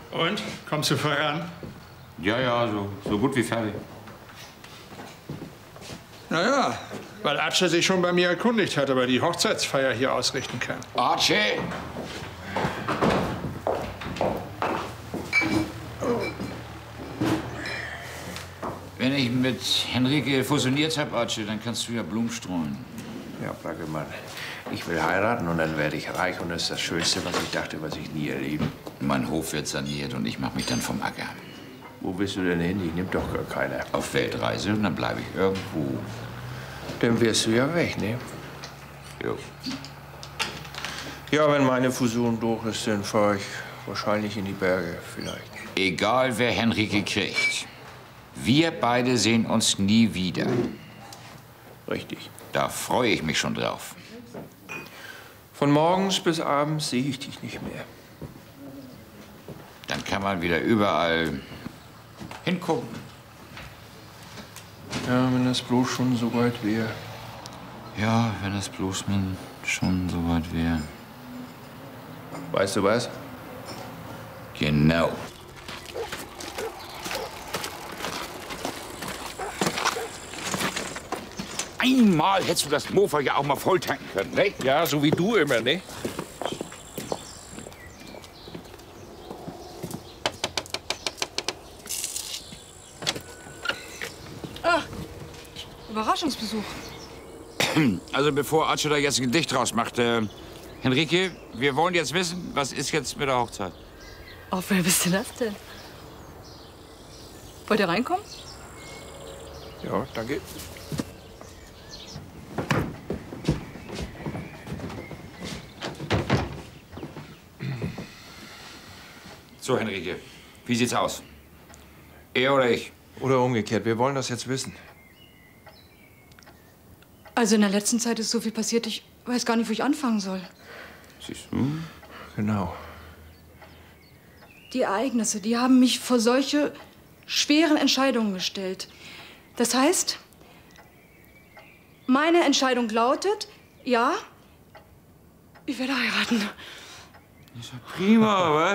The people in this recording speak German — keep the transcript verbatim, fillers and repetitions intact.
Und? Kommst du voran? Ja, ja, so, so gut wie fertig. Naja, weil Archie sich schon bei mir erkundigt hat, ob er die Hochzeitsfeier hier ausrichten kann. Archie! Wenn ich mit Henrike fusioniert habe, Archie, dann kannst du ja Blumen streuen. Ja, Brackemann, ich will heiraten und dann werde ich reich und das ist das Schönste, was ich dachte, was ich nie erleben. Mein Hof wird saniert und ich mache mich dann vom Acker. Wo bist du denn hin? Ich nehm doch gar keiner. Auf Weltreise und dann bleibe ich irgendwo. Dann wirst du ja weg, ne? Jo. Ja, wenn meine Fusion durch ist, dann fahre ich wahrscheinlich in die Berge, vielleicht. Egal, wer Henrike kriegt. Wir beide sehen uns nie wieder. Richtig. Da freue ich mich schon drauf. Von morgens bis abends sehe ich dich nicht mehr. Dann kann man wieder überall hingucken. Ja, wenn das bloß schon so weit wäre. Ja, wenn das bloß man schon so weit wäre. Weißt du was? Genau. Einmal hättest du das Mofa ja auch mal voll tanken können, ne? Ja, so wie du immer, ne? Ah, Überraschungsbesuch. Also bevor Archie da jetzt ein Gedicht draus macht, äh, Henrike, wir wollen jetzt wissen, was ist jetzt mit der Hochzeit? Auf wer bist du das denn? Wollt ihr reinkommen? Ja, danke. So, Henrike, wie sieht's aus? Er oder ich? Oder umgekehrt, wir wollen das jetzt wissen. Also in der letzten Zeit ist so viel passiert, ich weiß gar nicht, wo ich anfangen soll. Siehst du? Genau. Die Ereignisse, die haben mich vor solche schweren Entscheidungen gestellt. Das heißt, meine Entscheidung lautet, ja, ich werde heiraten. Ist ja prima, was?